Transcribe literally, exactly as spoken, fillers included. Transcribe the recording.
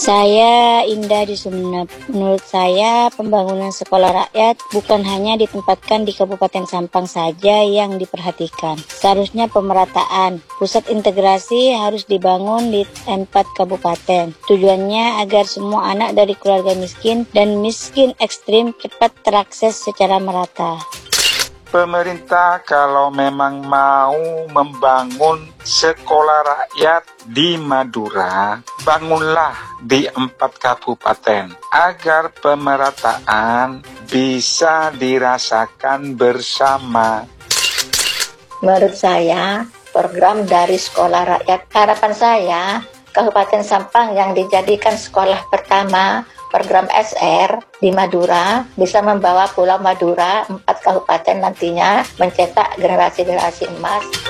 Saya Indah di Sumeneb. Menurut saya, pembangunan sekolah rakyat bukan hanya ditempatkan di Kabupaten Sampang saja yang diperhatikan. Seharusnya pemerataan, pusat integrasi harus dibangun di empat kabupaten. Tujuannya agar semua anak dari keluarga miskin dan miskin ekstrim cepat terakses secara merata. Pemerintah kalau memang mau membangun sekolah rakyat di Madura, bangunlah di empat kabupaten agar pemerataan bisa dirasakan bersama. Menurut saya, program dari sekolah rakyat, harapan saya Kabupaten Sampang yang dijadikan sekolah pertama program S R di Madura bisa membawa Pulau Madura empat kabupaten nantinya mencetak generasi-generasi emas.